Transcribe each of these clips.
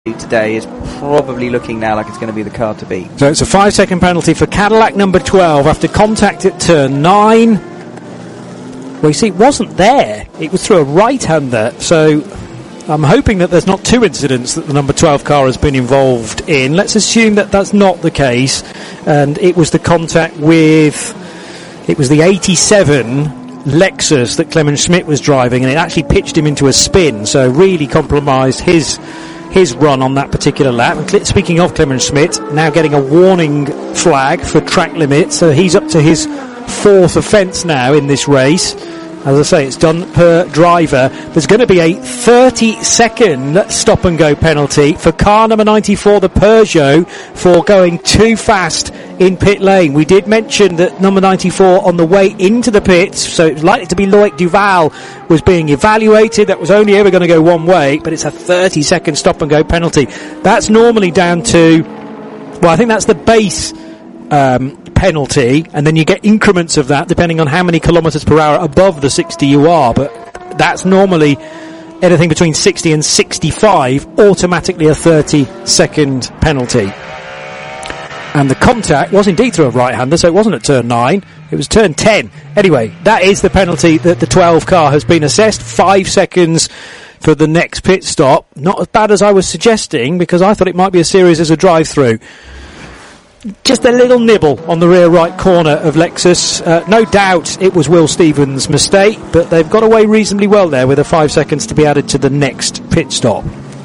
today is probably looking now like it's going to be the car to beat. So it's a 5-second penalty for Cadillac number 12 after contact at turn 9. Well, you see, it wasn't there. It was through a right-hander. So I'm hoping that there's not two incidents that the number 12 car has been involved in. Let's assume that that's not the case. And it was the contact with... It was the 87 Lexus that Clemens Schmidt was driving, and it actually pitched him into a spin. So really compromised his run on that particular lap. And speaking of Clemens Schmidt, now getting a warning flag for track limit, so he's up to his 4th offence now in this race. As I say, it's done per driver. There's going to be a 30-second stop-and-go penalty for car number 94, the Peugeot, for going too fast in pit lane. We did mention that number 94 on the way into the pits, so it was likely to be Loic Duval, was being evaluated. That was only ever going to go one way, but it's a 30-second stop-and-go penalty. That's normally down to, well, I think that's the base penalty, and then you get increments of that depending on how many kilometres per hour above the 60 you are, but that's normally anything between 60 and 65, automatically a 30-second penalty. And the contact was indeed through a right-hander, so it wasn't at turn 9, it was turn 10. Anyway, that is the penalty that the 12 car has been assessed, 5 seconds for the next pit stop. Not as bad as I was suggesting, because I thought it might be as serious as a drive-through. Just a little nibble on the rear right corner of Lexus. No doubt it was Will Stevens' mistake, but they've got away reasonably well there with the 5 seconds to be added to the next pit stop.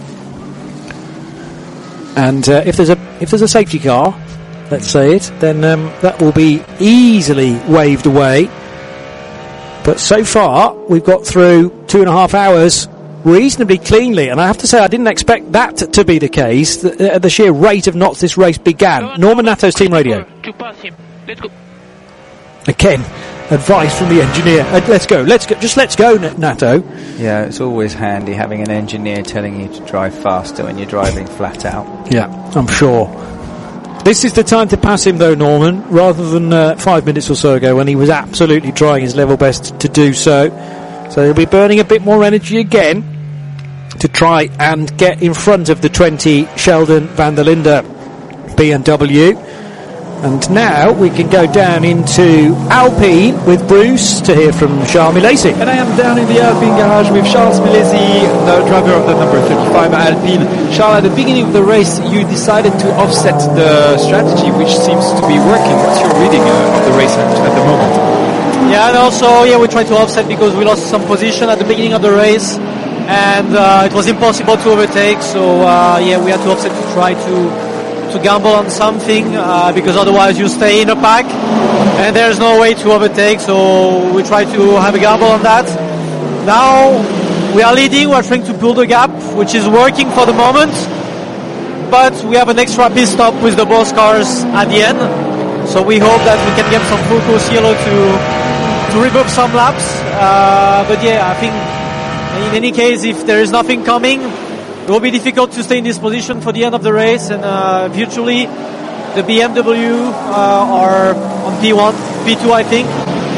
And if there's a safety car, let's say it, then that will be easily waved away. But so far, we've got through 2.5 hours reasonably cleanly, and I have to say I didn't expect that to be the case, the sheer rate of knots this race began. Norman Natto's team radio. Let's go. Again, advice from the engineer. Let's go, just let's go, Natto. Yeah, it's always handy having an engineer telling you to drive faster when you're driving flat out. Yeah, I'm sure. This is the time to pass him though, Norman, rather than 5 minutes or so ago when he was absolutely trying his level best to do so. So he'll be burning a bit more energy again to try and get in front of the 20 Sheldon van der Linde BMW. And now we can go down into Alpine with Bruce to hear from Charles Milesi. And I am down in the Alpine garage with Charles Milesi, the driver of the number 35 Alpine. Charles, at the beginning of the race, you decided to offset the strategy, which seems to be working. What's your reading of the race at the moment? Yeah, and also, we tried to offset because we lost some position at the beginning of the race, and it was impossible to overtake, so we had to offset to try to gamble on something, because otherwise you stay in a pack, and there's no way to overtake, so we tried to have a gamble on that. Now, we are leading, we are trying to build a gap, which is working for the moment, but we have an extra pit stop with the both cars at the end, so we hope that we can get some full course yellow to remove some laps, but I think in any case, if there is nothing coming, it will be difficult to stay in this position for the end of the race, and virtually the BMW are on P1, P2 I think,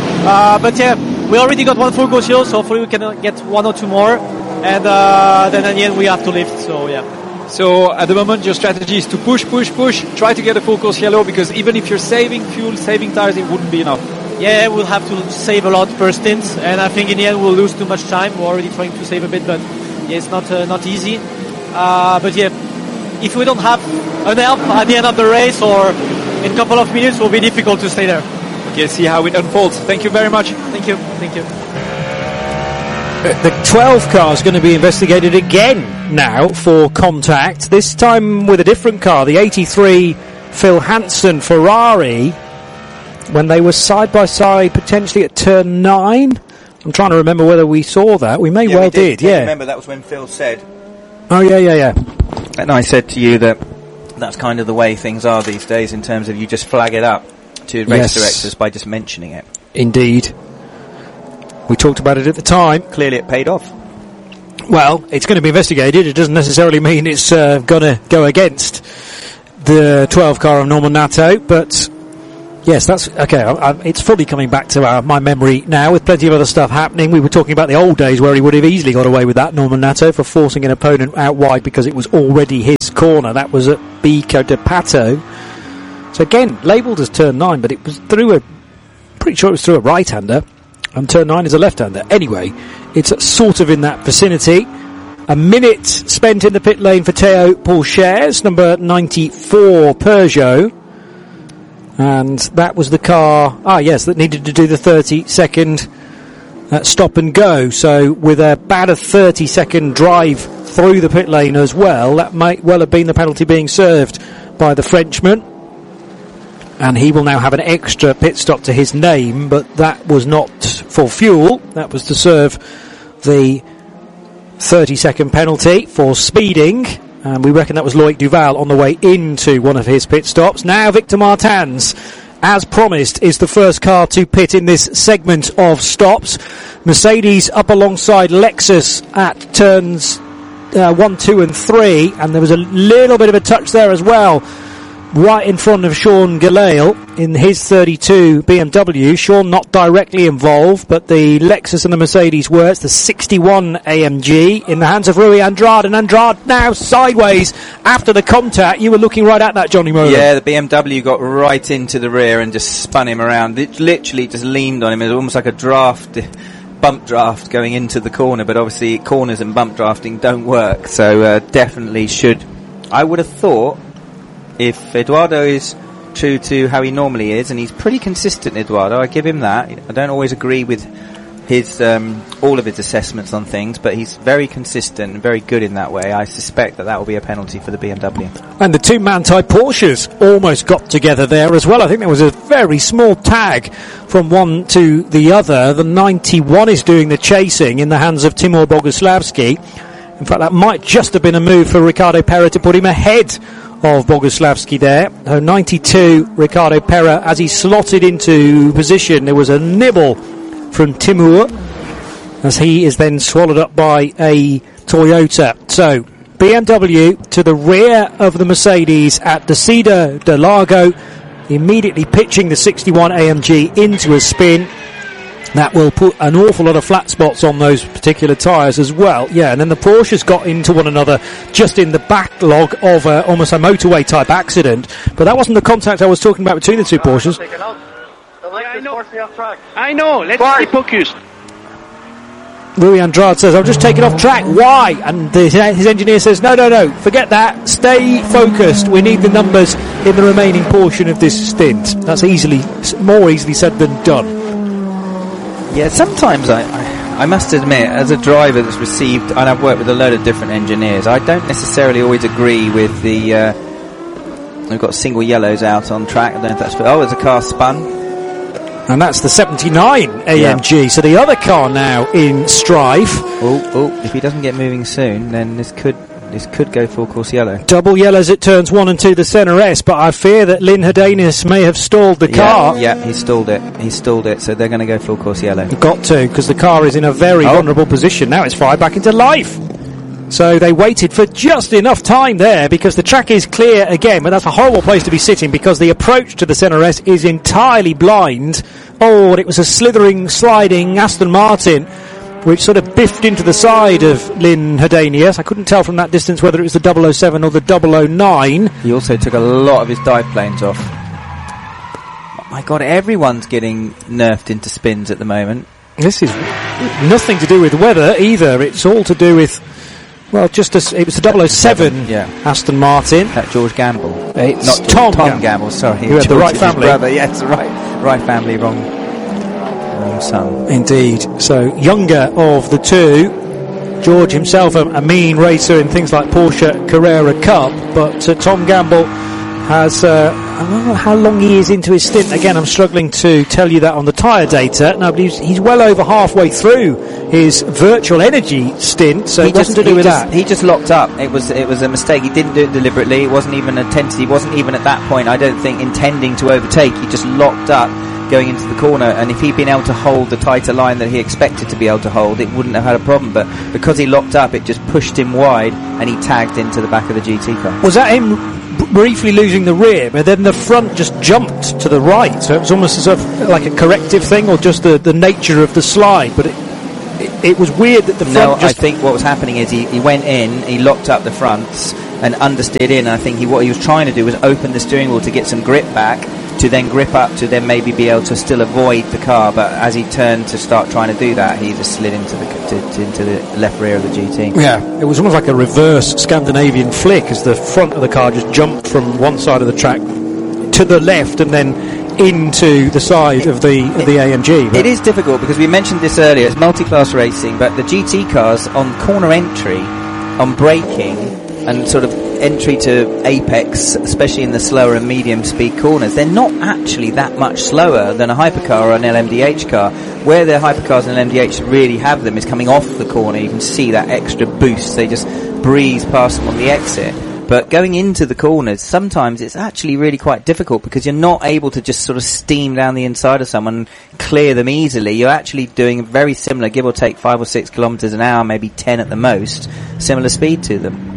but we already got one full course yellow, so hopefully we can get one or two more, and then at the end we have to lift, So at the moment your strategy is to push, try to get a full course yellow, because even if you're saving fuel, saving tires, it wouldn't be enough. Yeah, we'll have to save a lot per stint, and I think in the end we'll lose too much time. We're already trying to save a bit, but it's not easy. If we don't have an help at the end of the race or in a couple of minutes, it will be difficult to stay there. Okay, see how it unfolds. Thank you very much. Thank you. The 12 car is going to be investigated again now for contact, this time with a different car, the 83 Phil Hansen Ferrari, when they were side by side potentially at turn 9. I'm trying to remember whether we saw that. We may well did. Remember, that was when Phil said... Oh, yeah. And I said to you that that's kind of the way things are these days, in terms of you just flag it up to race directors by just mentioning it. Indeed. We talked about it at the time. Clearly it paid off. Well, it's going to be investigated. It doesn't necessarily mean it's going to go against the 12 car of Norman Natto, but... Yes, that's okay. It's fully coming back to my memory now, with plenty of other stuff happening. We were talking about the old days where he would have easily got away with that, Norman Nato, for forcing an opponent out wide because it was already his corner. That was at Bico de Pato. So again, labelled as turn 9, but it was pretty sure it was through a right-hander, and turn 9 is a left-hander. Anyway, it's sort of in that vicinity. A minute spent in the pit lane for Théo Pourchaire, number 94 Peugeot. And that was the car, that needed to do the 30-second stop and go. So with about a 30-second drive through the pit lane as well, that might well have been the penalty being served by the Frenchman. And he will now have an extra pit stop to his name, but that was not for fuel. That was to serve the 30-second penalty for speeding. And we reckon that was Loic Duval on the way into one of his pit stops. Now Victor Martins, as promised, is the first car to pit in this segment of stops. Mercedes up alongside Lexus at turns 1, 2 and 3, and there was a little bit of a touch there as well, right in front of Sean Gelael in his 32 BMW. Sean not directly involved, but the Lexus and the Mercedes were. It's the 61 AMG in the hands of Rui Andrade, and Andrade now sideways after the contact. You were looking right at that, Johnny Moore. Yeah, the BMW got right into the rear and just spun him around. It literally just leaned on him. It was almost like a bump draft going into the corner, but obviously corners and bump drafting don't work, so definitely should. I would have thought, if Eduardo is true to how he normally is, and he's pretty consistent, Eduardo, I give him that. I don't always agree with his all of his assessments on things, but he's very consistent and very good in that way. I suspect that will be a penalty for the BMW. And the two Manthey Porsches almost got together there as well. I think there was a very small tag from one to the other. The 91 is doing the chasing in the hands of Timur Boguslavski. In fact, that might just have been a move for Ricardo Pera to put him ahead of Boguslavski there. 92 Ricardo Pera, as he slotted into position, there was a nibble from Timur as he is then swallowed up by a Toyota. So BMW to the rear of the Mercedes at Desida de Largo, immediately pitching the 61 AMG into a spin. That will put an awful lot of flat spots on those particular tyres as well. Yeah, and then the Porsches got into one another just in the backlog of almost a motorway type accident. But that wasn't the contact I was talking about between the two Porsches. I know, let's stay focused. Rui Andrade says, I'm just taking off track. Why? And his engineer says, no, forget that. Stay focused. We need the numbers in the remaining portion of this stint. That's more easily said than done. Yeah, sometimes I must admit, as a driver that's received, and I've worked with a load of different engineers, I don't necessarily always agree with the, we've got single yellows out on track, I don't know if that's, there's a car spun. And that's the 79 AMG, yeah. So the other car now in strife. If he doesn't get moving soon, then this could go full course yellow. Double yellows at turns 1 and 2, the Senna S, but I fear that Lynn Hedenius may have stalled the car. Yeah, he stalled it, so they're going to go full course yellow. Got to, because the car is in a very vulnerable position. Now it's fired back into life. So they waited for just enough time there, because the track is clear again, but that's a horrible place to be sitting, because the approach to the Senna S is entirely blind. It was a slithering, sliding Aston Martin, which sort of biffed into the side of Lynn Hedenius. I couldn't tell from that distance whether it was the 007 or the 009. He also took a lot of his dive planes off. My God, everyone's getting nerfed into spins at the moment. This is nothing to do with weather either. It's all to do with, it was the 007 Aston Martin. That George Gamble. It's not Tom Gamble, sorry. You had the right family. Brother. Yes, right family, wrong son. Indeed. So younger of the two. George himself a mean racer in things like Porsche Carrera Cup, but Tom Gamble has I don't know how long he is into his stint. Again, I'm struggling to tell you that on the tyre data. No, but he's well over halfway through his virtual energy stint, so it wasn't to do with that. He just locked up. It was a mistake. He didn't do it deliberately. It wasn't even a tendency. He wasn't even at that point, I don't think, intending to overtake. He just locked up going into the corner, and if he'd been able to hold the tighter line that he expected to be able to hold, it wouldn't have had a problem, but because he locked up, it just pushed him wide and he tagged into the back of the GT car. Was that him briefly losing the rear, but then the front just jumped to the right. So it was almost as if like a corrective thing, or just the nature of the slide. But it was weird that the front. I think what was happening is he went in, he locked up the fronts and understeered in. And I think what he was trying to do was open the steering wheel to get some grip back, to then grip up, to then maybe be able to still avoid the car. But as he turned to start trying to do that, he just slid into the left rear of the GT. Yeah, it was almost like a reverse Scandinavian flick, as the front of the car just jumped from one side of the track to the left and then into the side of the AMG. It is difficult because we mentioned this earlier. It's multi-class racing, but the GT cars on corner entry, on braking, and sort of entry to apex, especially in the slower and medium speed corners, they're not actually that much slower than a hypercar or an LMDH car. Where the hypercars and LMDH really have them is coming off the corner. You can see that extra boost. They just breeze past them on the exit. But going into the corners, sometimes it's actually really quite difficult because you're not able to just sort of steam down the inside of someone and clear them easily. You're actually doing very similar, give or take 5 or 6 kilometers an hour, maybe 10 at the most, similar speed to them.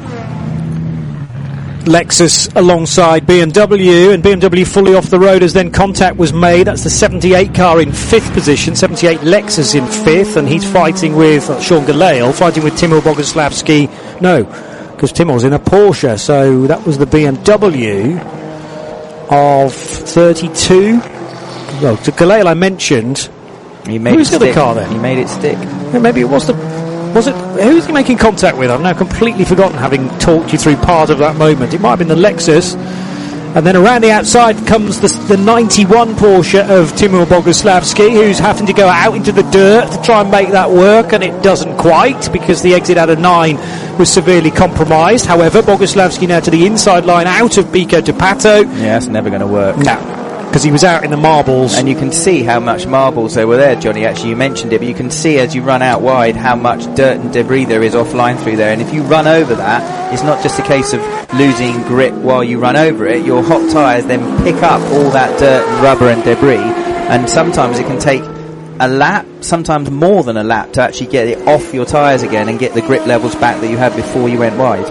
Lexus alongside BMW, and BMW fully off the road as then contact was made. That's the 78 car in 5th position, 78 Lexus in 5th, and he's fighting with Sean Gelael, fighting with Timo Boguslavski. No, because Timo's in a Porsche, so that was the BMW of 32. Well, to Gelael I mentioned. Who's the other car then? He made it stick. Yeah, maybe it was who's he making contact with? I've now completely forgotten, having talked you through part of that moment. It might have been the Lexus, and then around the outside comes the 91 Porsche of Timo Boguslavski, who's having to go out into the dirt to try and make that work, and it doesn't quite, because the exit out of 9 was severely compromised. However, Boguslavski now to the inside line, out of Pico de Pato. Yeah, that's never going to work. No, because he was out in the marbles. And you can see how much marbles there were there, Johnny. Actually, you mentioned it, but you can see as you run out wide how much dirt and debris there is offline through there. And if you run over that, it's not just a case of losing grip while you run over it. Your hot tyres then pick up all that dirt and rubber and debris, and sometimes it can take a lap, sometimes more than a lap, to actually get it off your tyres again and get the grip levels back that you had before you went wide.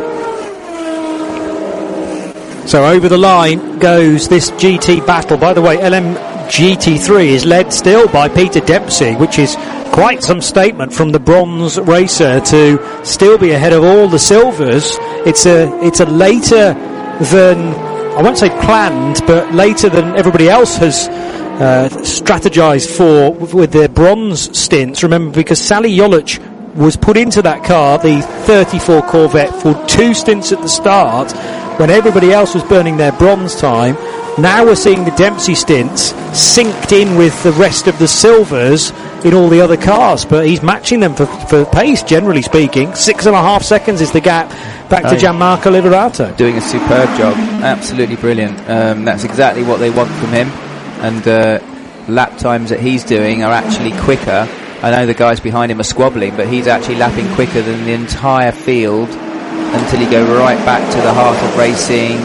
So over the line goes this GT battle. By the way, LMGT3 is led still by Peter Dempsey, which is quite some statement from the bronze racer to still be ahead of all the silvers. It's a later than, I won't say planned, but later than everybody else has strategized for with their bronze stints. Remember, because Sally Jolic was put into that car, the 34 Corvette, for 2 stints at the start, when everybody else was burning their bronze time. Now we're seeing the Dempsey stints synced in with the rest of the silvers in all the other cars, but he's matching them for pace, generally speaking. 6.5 seconds is the gap back to Gianmarco Liberato. Doing a superb job, absolutely brilliant. That's exactly what they want from him, and lap times that he's doing are actually quicker. I know the guys behind him are squabbling, but he's actually lapping quicker than the entire field until he go right back to the heart of racing,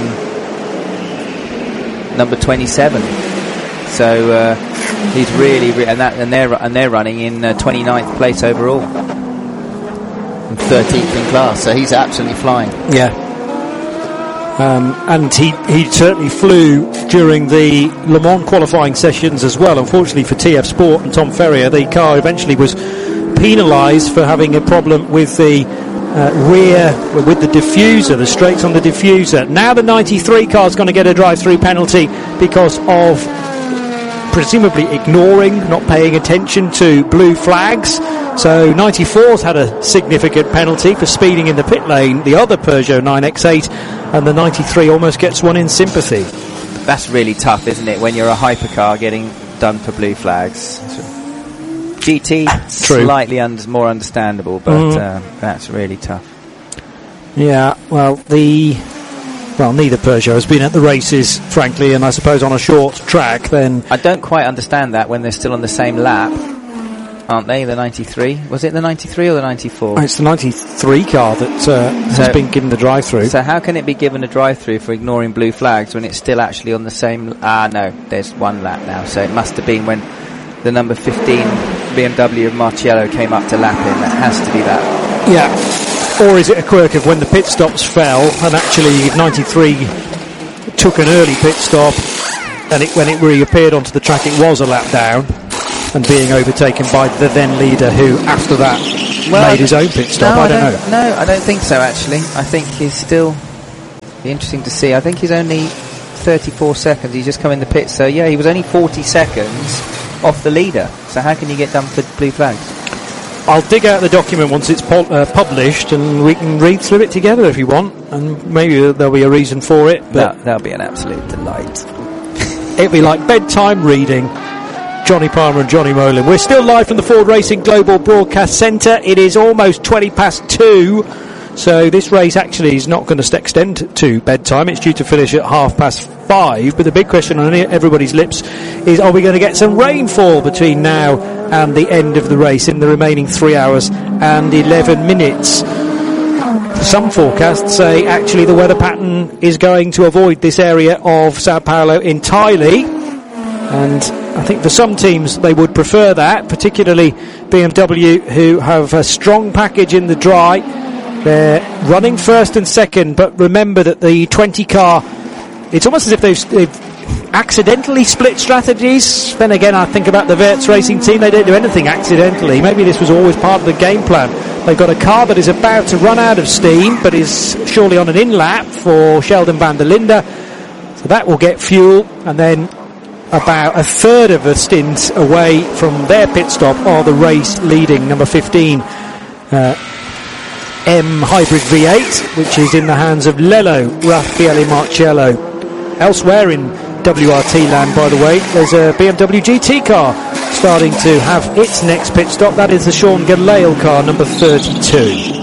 number 27. So he's really and they're running in 29th place overall and 13th in class. So he's absolutely flying. Yeah. And he certainly flew during the Le Mans qualifying sessions as well. Unfortunately for TF Sport and Tom Ferrier, the car eventually was penalised for having a problem with the rear, with the diffuser, the straights on the diffuser. Now the 93 car is going to get a drive-through penalty because of presumably ignoring, not paying attention to blue flags. So 94's had a significant penalty for speeding in the pit lane, the other Peugeot 9X8, and the 93 almost gets one in sympathy. That's really tough, isn't it, when you're a hypercar getting done for blue flags? GT, slightly more understandable, but that's really tough. Yeah, well, neither Peugeot has been at the races, frankly, and I suppose on a short track, then... I don't quite understand that when they're still on the same lap, aren't they, the 93? Was it the 93 or the 94? It's the 93 car that has been given the drive-through. So how can it be given a drive-through for ignoring blue flags when it's still actually on the same... no, there's one lap now, so it must have been when the number 15 BMW of Marciello came up to lap him. That has to be that. Yeah. Or is it a quirk of when the pit stops fell, and actually 93 took an early pit stop, and when it reappeared onto the track it was a lap down, and being overtaken by the then leader, who after that made his own pit stop? I don't know. No, I don't think so, actually. I think he's still... be interesting to see. I think he's only 34 seconds. He's just come in the pit, so yeah, he was only 40 seconds off the leader. So how can you get done for blue flags? I'll dig out the document once it's published, and we can read through it together if you want, and maybe there'll be a reason for it. But that'll be an absolute delight. It'll be like bedtime reading. Johnny Palmer and Johnny Molin. We're still live from the Ford Racing Global Broadcast Centre. It is almost 2:20, so this race actually is not going to extend to bedtime. It's due to finish at 5:30. But the big question on everybody's lips is, are we going to get some rainfall between now and the end of the race in the remaining 3 hours and 11 minutes? Some forecasts say actually the weather pattern is going to avoid this area of Sao Paulo entirely, and I think for some teams they would prefer that, particularly BMW, who have a strong package in the dry. They're running first and second, but remember that the 20 car, it's almost as if they've accidentally split strategies. Then again, I think about the Werts Racing team, they don't do anything accidentally. Maybe this was always part of the game plan. They've got a car that is about to run out of steam, but is surely on an in-lap for Sheldon van der Linde. So that will get fuel, and then about a third of a stint away from their pit stop are the race leading number 15 M Hybrid V8, which is in the hands of Lello Raffaele Marcello. Elsewhere in WRT land, by the way, there's a BMW GT car starting to have its next pit stop. That is the Sean Gelael car, number 32.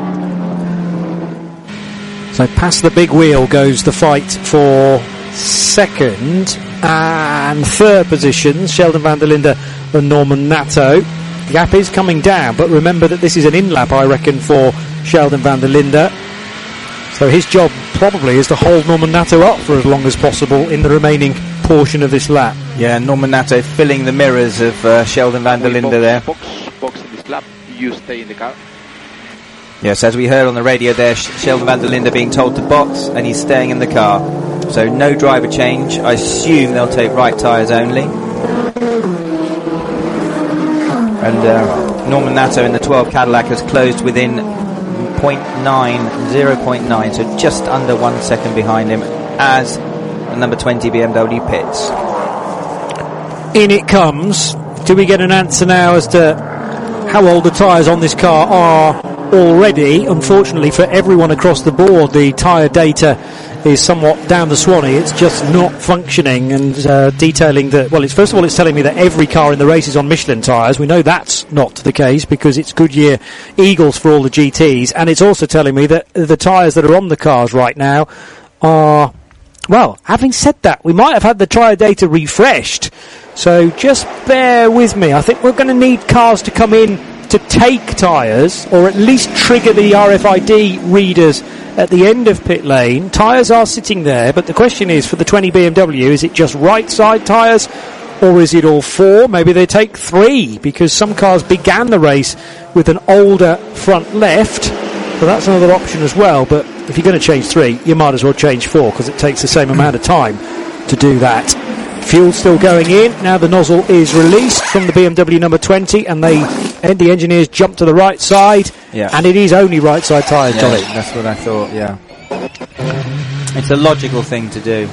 So past the big wheel goes the fight for second and third positions, Sheldon van der Linde and Norman Nato. The gap is coming down, but remember that this is an in-lap, I reckon, for Sheldon van der Linde. So his job probably is to hold Norman Nato up for as long as possible in the remaining portion of this lap. Yeah, Norman Nato filling the mirrors of Sheldon van der Linde there. Box in this lap, you stay in the car. Yes, as we heard on the radio there, Sheldon van der Linde being told to box, and he's staying in the car. So no driver change. I assume they'll take right tyres only. And Norman Nato in the 12 Cadillac has closed within 0.9, so just under 1 second behind him as the number 20 BMW pits. In it comes. Do we get an answer now as to how old the tyres on this car are already? Unfortunately for everyone across the board, the tyre data is somewhat down the Swanee. It's just not functioning, and detailing that, well, it's first of all, it's telling me that every car in the race is on Michelin tyres. We know that's not the case because it's Goodyear Eagles for all the GTs, and it's also telling me that the tyres that are on the cars right now are, well, having said that, we might have had the tyre data refreshed, so just bear with me. I think we're going to need cars to come in to take tyres, or at least trigger the RFID readers at the end of pit lane. Tyres are sitting there, but the question is, for the 20 BMW, is it just right side tyres, or is it all four? Maybe they take three, because some cars began the race with an older front left, so that's another option as well. But if you're going to change three, you might as well change four, because it takes the same amount of time to do that. Fuel still going in. Now the nozzle is released from the BMW number 20, and the engineers jump to the right side, and it is only right side tyres, Johnny. That's what I thought, yeah. It's a logical thing to do.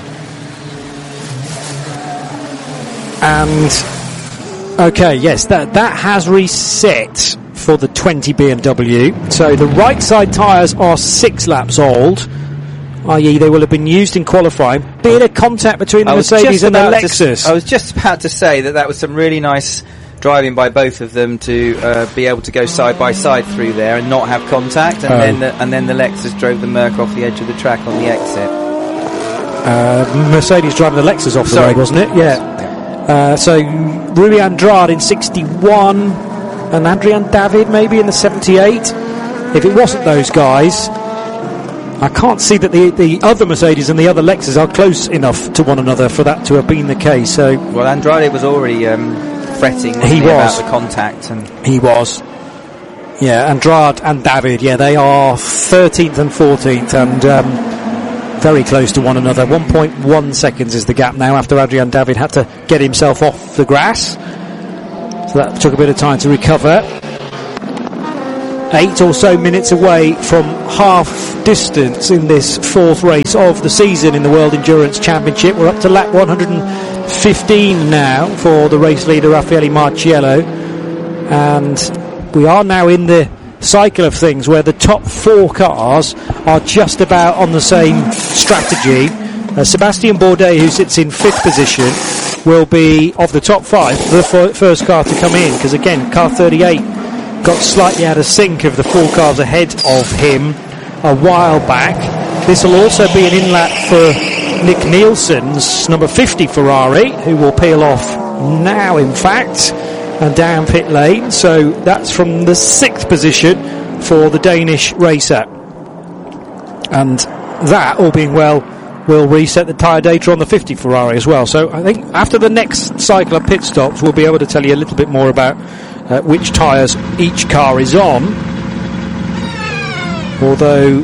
And, okay, yes, that has reset for the 20 BMW. So the right side tyres are 6 laps old, i.e. they will have been used in qualifying. Bit of contact between the Mercedes and the Lexus. I was just about to say that was some really nice driving by both of them to be able to go side by side through there and not have contact, and then the Lexus drove the Merc off the edge of the track on the exit. Mercedes driving the Lexus off the road, wasn't it? Yeah. So Rui Andrade in 61 and Adrian David maybe in the 78. If it wasn't those guys, I can't see that the other Mercedes and the other Lexus are close enough to one another for that to have been the case. So, well, Andrade was already fretting about the contact, and he was. Yeah, Andrade and David, they are 13th and 14th and very close to one another. 1.1 seconds is the gap now after Adrian David had to get himself off the grass. So that took a bit of time to recover. 8 or so minutes away from half distance in this fourth race of the season in the World Endurance Championship. We're up to lap 115 now for the race leader Raffaele Marciello, and we are now in the cycle of things where the top 4 cars are just about on the same strategy. Sebastian Bourdais, who sits in 5th position, will be, of the top 5, the first car to come in, because again, car 38 got slightly out of sync of the 4 cars ahead of him a while back. This will also be an in-lap for Nick Nielsen's number 50 Ferrari, who will peel off now, in fact, and down pit lane. So that's from the 6th position for the Danish racer. And that, all being well, will reset the tyre data on the 50 Ferrari as well. So I think after the next cycle of pit stops, we'll be able to tell you a little bit more about which tyres each car is on. Although,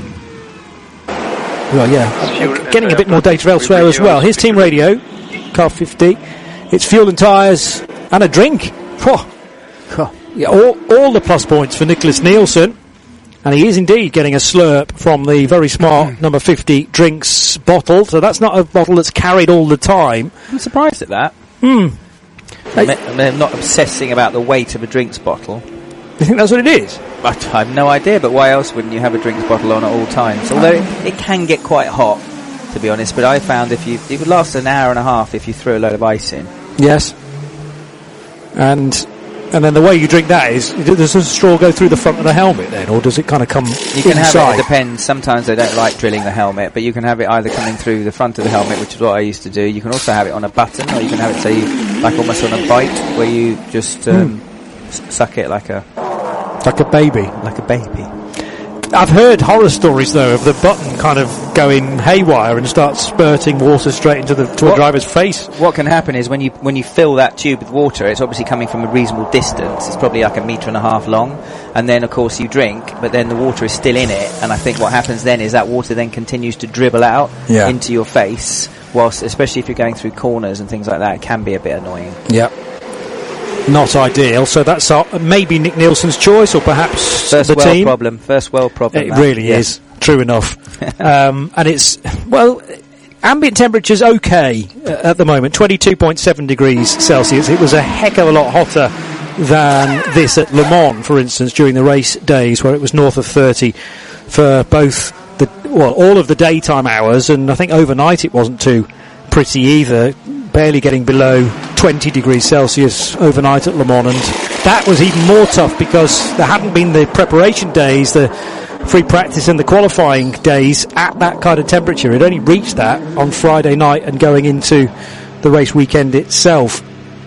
getting a bit more data elsewhere as well. Here's team radio, car 50. It's fuel and tyres and a drink. Yeah, all the plus points for Nicholas Nielsen. And he is indeed getting a slurp from the very smart number 50 drinks bottle. So that's not a bottle that's carried all the time. I'm surprised at that. They're not obsessing about the weight of a drinks bottle. You think that's what it is? But I have no idea, but why else wouldn't you have a drinks bottle on at all times? Although it can get quite hot, to be honest, but I found it would last an hour and a half if you threw a load of ice in. Yes. And then the way you drink that is, does the straw go through the front of the helmet then, or does it kind of come You can inside? have it depends. Sometimes they don't like drilling the helmet, but you can have it either coming through the front of the helmet, which is what I used to do. You can also have it on a button, or you can have it, say, like almost on a bite, where you just suck it like a baby. Like a baby. I've heard horror stories, though, of the button kind of going haywire and start spurting water straight into the driver's face. What can happen is when you fill that tube with water, it's obviously coming from a reasonable distance. It's probably like 1.5 meters long, and then of course you drink, but then the water is still in it. And I think what happens then is that water then continues to dribble out into your face, whilst, especially if you're going through corners and things like that, it can be a bit annoying. Yep. Not ideal. So that's maybe Nick Nielsen's choice, or perhaps First the world team. problem. First world problem. It really is. True enough. And it's, ambient temperature's okay at the moment, 22.7 degrees Celsius. It was a heck of a lot hotter than this at Le Mans, for instance, during the race days, where it was north of 30 for both all of the daytime hours, and I think overnight it wasn't too pretty either, barely getting below 20 degrees Celsius overnight at Le Mans. And that was even more tough because there hadn't been the preparation days, the free practice and the qualifying days at that kind of temperature. It only reached that on Friday night and going into the race weekend itself.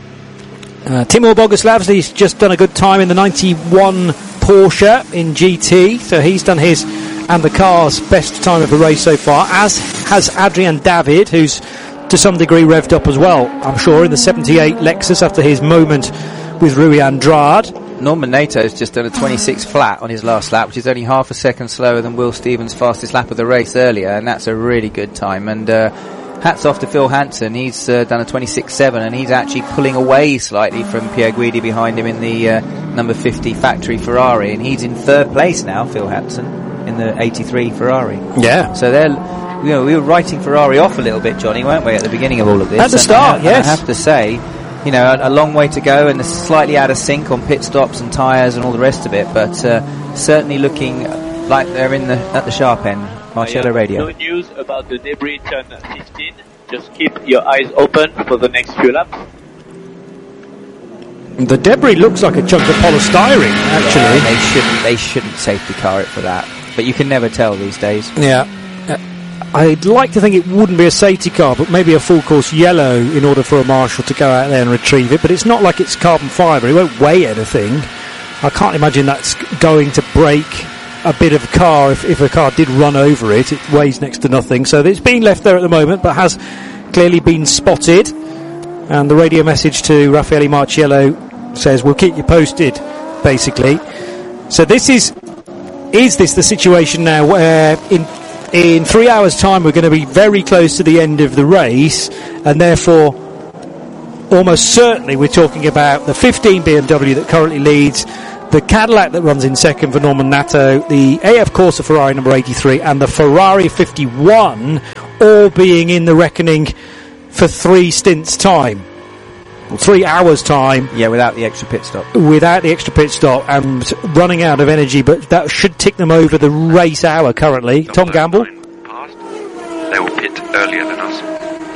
Timur Boguslavsky's just done a good time in the 91 Porsche in GT, so he's done his and the car's best time of the race so far, as has Adrian David, who's to some degree revved up as well, I'm sure, in the 78 Lexus after his moment with Rui Andrade. Norman Nato's just done a 26 flat on his last lap, which is only half a second slower than Will Stevens' fastest lap of the race earlier, and that's a really good time. And hats off to Phil Hansen. He's done a 26.7, and he's actually pulling away slightly from Pierre Guidi behind him in the number 50 factory Ferrari, and he's in third place now, Phil Hansen, in the 83 Ferrari. Yeah. So we were writing Ferrari off a little bit, Johnny, weren't we, at the beginning of all of this? At the start, yes. I have to say, a long way to go, and slightly out of sync on pit stops and tyres and all the rest of it, but certainly looking like they're at the sharp end. Marciello Radio. No news about the debris turn 15. Just keep your eyes open for the next few laps. The debris looks like a chunk of polystyrene, actually. Yeah, they shouldn't safety car it for that, but you can never tell these days. Yeah. I'd like to think it wouldn't be a safety car, but maybe a full course yellow in order for a marshal to go out there and retrieve it. But it's not like it's carbon fibre. It won't weigh anything. I can't imagine that's going to break a bit of a car if a car did run over it. It weighs next to nothing. So it's being left there at the moment, but has clearly been spotted. And the radio message to Raffaele Marciello says, we'll keep you posted, basically. So this is this the situation now where in 3 hours' time we're going to be very close to the end of the race, and therefore almost certainly we're talking about the 15 BMW that currently leads, the Cadillac that runs in second for Norman Nato, the AF Corsa Ferrari number 83, and the Ferrari 51 all being in the reckoning for 3 stints time. 3 hours time. Yeah, without the extra pit stop. Without the extra pit stop and running out of energy, but that should tick them over the race hour currently. Tom Gamble? Passed. They will pit earlier than us.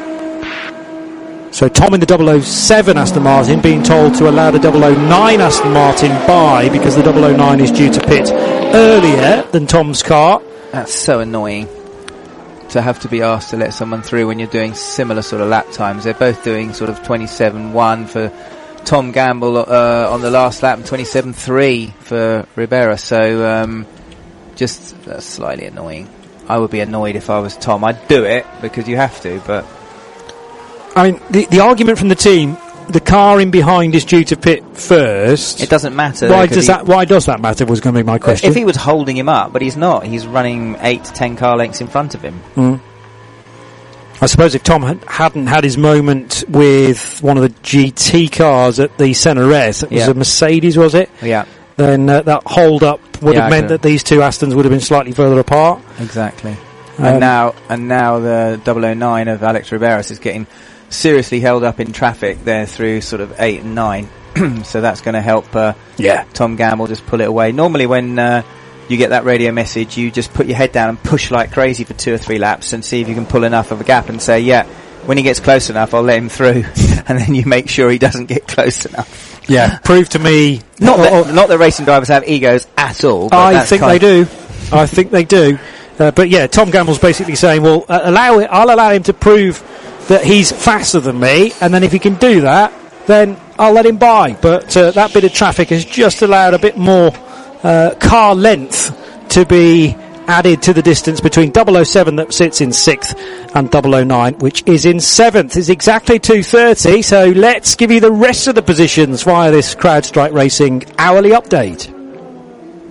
So Tom in the 007 Aston Martin being told to allow the 009 Aston Martin by, because the 009 is due to pit earlier than Tom's car. That's so annoying to have to be asked to let someone through when you're doing similar sort of lap times. They're both doing sort of 27.1 for Tom Gamble on the last lap and 27.3 for Ribera. So just that's slightly annoying. I would be annoyed if I was Tom. I'd do it because you have to, but I mean, the argument from the team, the car in behind is due to pit first. it doesn't matter. Why does that matter was going to be my question. If he was holding him up, but he's not. He's running 8 to 10 car lengths in front of him. I suppose if Tom hadn't had his moment with one of the GT cars at the Senna-Res, it was a Mercedes, was it? Yeah. Then that hold-up would have meant that these two Astons would have been slightly further apart. Exactly. And now the 009 of Alex Riberas is getting seriously held up in traffic there through sort of 8 and 9. So that's going to help Tom Gamble just pull it away. Normally when you get that radio message, you just put your head down and push like crazy for 2 or 3 laps and see if you can pull enough of a gap and say, when he gets close enough, I'll let him through. And then you make sure he doesn't get close enough. Yeah, prove to me. Not that racing drivers have egos at all. But I think they do. I think they do. But yeah, Tom Gamble's basically saying, well, I'll allow him to prove that he's faster than me, and then if he can do that, then I'll let him by. But that bit of traffic has just allowed a bit more car length to be added to the distance between 007 that sits in 6th and 009 which is in 7th. It's exactly 2:30, so let's give you the rest of the positions via this CrowdStrike Racing hourly update.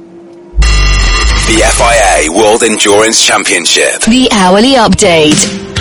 The FIA World Endurance Championship. The hourly update.